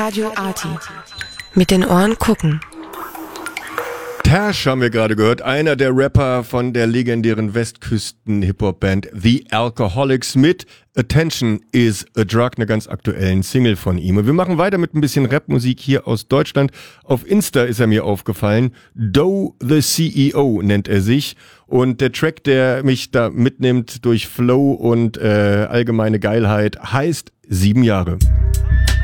Radio Arty. Mit den Ohren gucken. Tash haben wir gerade gehört, einer der Rapper von der legendären Westküsten-Hip-Hop-Band The Alcoholics mit Attention is a Drug, einer ganz aktuellen Single von ihm. Und wir machen weiter mit ein bisschen Rapmusik hier aus Deutschland. Auf Insta ist er mir aufgefallen. Doe the CEO nennt er sich. Und der Track, der mich da mitnimmt durch Flow und allgemeine Geilheit, heißt 7 Jahre.